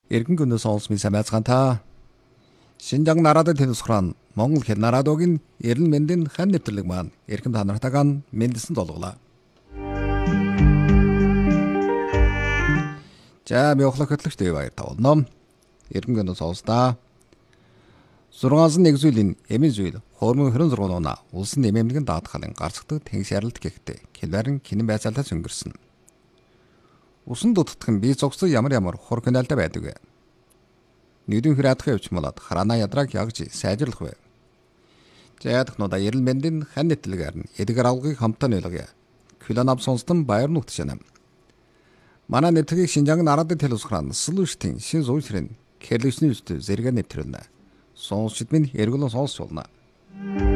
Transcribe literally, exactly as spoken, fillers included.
Эргэн гүнөөс олсмын самяцгаанта. Шинжаан нарадад тэнэсхран Монгол хэл нарадогийн эрен мэндийн хан нэвтрлэг маань эрхэм та нартайгаа мэндэлсэн долголаа. За мёхлох хөтлөгчтэй баяр тавуулна. Эргэн гүнөөс олсдаа. Зургаансан нэг зүйлийн эмийн зүйл хуурмын хөрөн зургуунаа улсын нэмэмнэгэн даатгалын гарцдаг тэнгис ярилт гэхтээ хэлбэрэн кинэн байцаалтаа зөнгөрсөн. Усан дутагдах нь бие зогссон ямар ямар хур каналтай байдаг вэ? Нэгдүгээр хираадах явж малаад хараана ядраг ягж сайжруулах вэ? За ядахнуудаа эрэл мэндийн хан нэтлэгээр нь эдгэр авлагыг хамтаа нэлгэ. Килонав сонстон баяр нүгт шанам. Манай нэтлэгийг Шинжаан нарадад телевизхран слуштын шин зуйсрын кэрлэгчний үстэ зэрэг нэвтрүүлнэ. Сонсчд минь эргүүлэн сонсч болно.